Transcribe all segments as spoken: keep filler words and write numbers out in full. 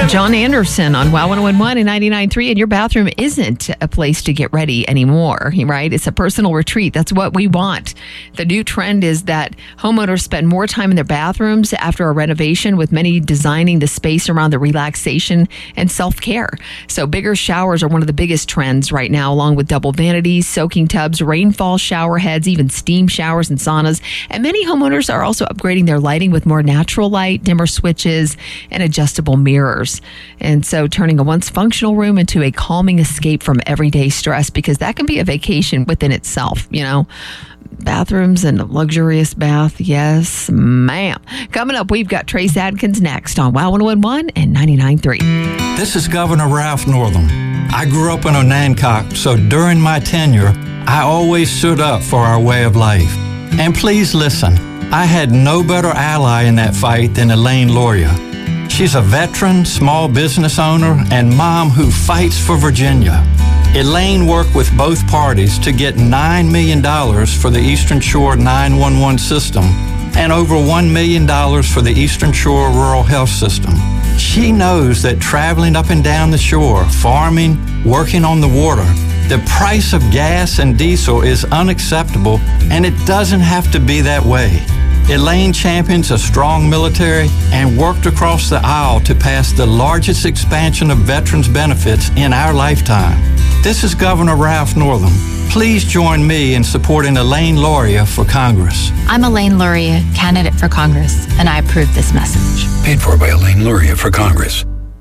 John Anderson on WOW one oh one one and ninety-nine point three, and your bathroom isn't a place to get ready anymore, right? It's a personal retreat. That's what we want. The new trend is that homeowners spend more time in their bathrooms after a renovation, with many designing the space around the relaxation and self-care. So bigger showers are one of the biggest trends right now, along with double vanities, soaking tubs, rainfall shower heads, even steam showers and saunas. And many homeowners are also upgrading their lighting with more natural light, dimmer switches, and adjustable mirrors. And so turning a once functional room into a calming escape from everyday stress, because that can be a vacation within itself, you know. Bathrooms and a luxurious bath, yes, ma'am. Coming up, we've got Trace Adkins next on WOW one oh one one and ninety-nine point three. This is Governor Ralph Northam. I grew up in Onancock, so during my tenure, I always stood up for our way of life. And please listen, I had no better ally in that fight than Elaine Loria. She's a veteran, small business owner, and mom who fights for Virginia. Elaine worked with both parties to get nine million dollars for the Eastern Shore nine one one system and over one million dollars for the Eastern Shore Rural Health System. She knows that traveling up and down the shore, farming, working on the water, the price of gas and diesel is unacceptable, and it doesn't have to be that way. Elaine champions a strong military and worked across the aisle to pass the largest expansion of veterans benefits in our lifetime. This is Governor Ralph Northam. Please join me in supporting Elaine Loria for Congress. I'm Elaine Loria, candidate for Congress, and I approve this message. Paid for by Elaine Loria for Congress.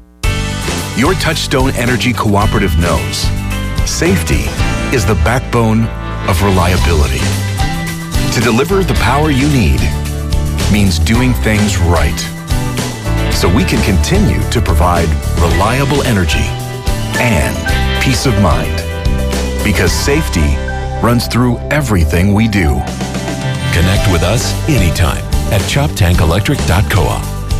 Your Touchstone Energy Cooperative knows safety is the backbone of reliability. To deliver the power you need means doing things right, so we can continue to provide reliable energy and peace of mind, because safety runs through everything we do. Connect with us anytime at chop tank electric dot coop.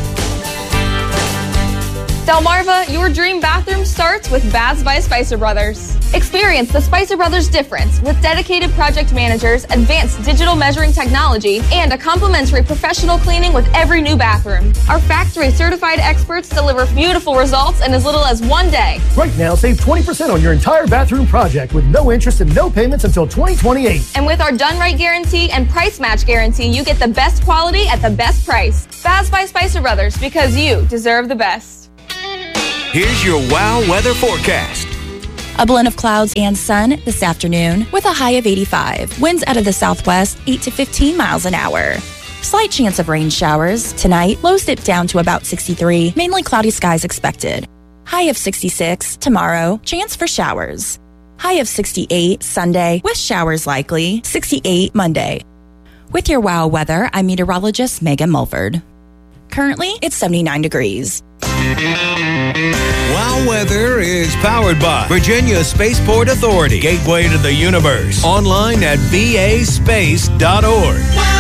Delmarva, your dream bathroom starts with Baths by Spicer Brothers. Experience the Spicer Brothers difference with dedicated project managers, advanced digital measuring technology, and a complimentary professional cleaning with every new bathroom. Our factory certified experts deliver beautiful results in as little as one day. Right now, save twenty percent on your entire bathroom project with no interest and no payments until twenty twenty-eight. And with our done right guarantee and price match guarantee, you get the best quality at the best price. Baths by Spicer Brothers, because you deserve the best. Here's your WOW weather forecast. A blend of clouds and sun this afternoon with a high of eighty-five. Winds out of the southwest, eight to fifteen miles an hour. Slight chance of rain showers. Tonight, lows dip down to about sixty-three. Mainly cloudy skies expected. High of sixty-six. Tomorrow, chance for showers. High of sixty-eight Sunday with showers likely. sixty-eight Monday. With your WOW weather, I'm meteorologist Megan Mulford. Currently, it's seventy-nine degrees. WOW Weather is powered by Virginia Spaceport Authority, gateway to the universe. Online at v a space dot org.